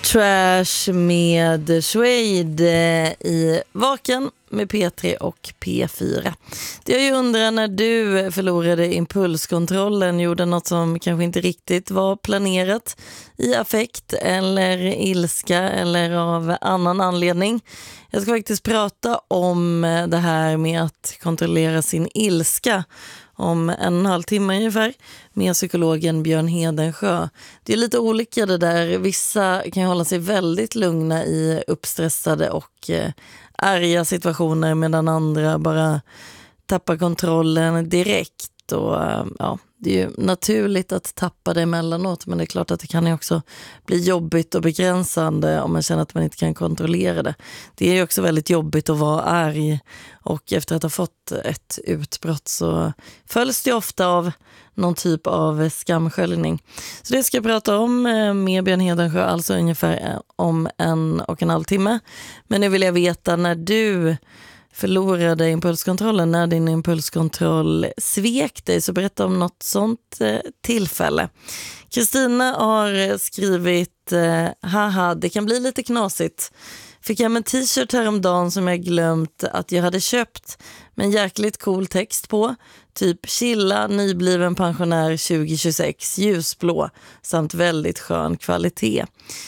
Trash med Suede i Vaken med P3 och P4. Det jag ju undrar, när du förlorade impulskontrollen, gjorde något som kanske inte riktigt var planerat i affekt eller ilska eller av annan anledning. Jag ska faktiskt prata om det här med att kontrollera sin ilska om 1,5 timme ungefär med psykologen Björn Hedensjö. Det är lite olika det där. Vissa kan hålla sig väldigt lugna i uppstressade och arga situationer, medan andra bara tappar kontrollen direkt. Och ja, det är ju naturligt att tappa det emellanåt, men det är klart att det kan ju också bli jobbigt och begränsande om man känner att man inte kan kontrollera det. Det är ju också väldigt jobbigt att vara arg, och efter att ha fått ett utbrott så följs det ofta av någon typ av skamsköljning. Så det ska jag prata om med Björn Hedensjö, alltså ungefär om 1,5 timme. Men nu vill jag veta, när du förlorade impulskontrollen, när din impulskontroll svek dig, så berätta om något sånt tillfälle. Kristina har skrivit: haha, det kan bli lite knasigt. Fick hem en t-shirt häromdagen som jag glömt att jag hade köpt, med en jäkligt cool text på, typ chilla, nybliven pensionär 2026, ljusblå, samt väldigt skön kvalitet.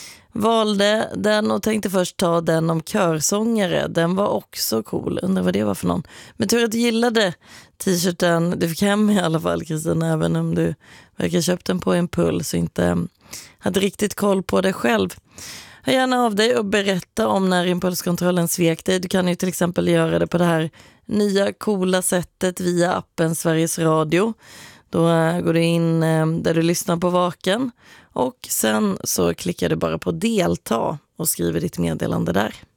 Valde den och tänkte först ta den om körsångare. Den var också cool. Undrar vad det var för någon. Men tur att du gillade t-shirten du fick hem i alla fall, Kristina, även om du verkar köpt den på impuls och inte hade riktigt koll på det själv. Hör gärna av dig och berätta om när impulskontrollen svek dig. Du kan ju till exempel göra det på det här nya coola sättet via appen Sveriges Radio. Då går du in där du lyssnar på Vaken, och sen så klickar du bara på delta och skriver ditt meddelande där.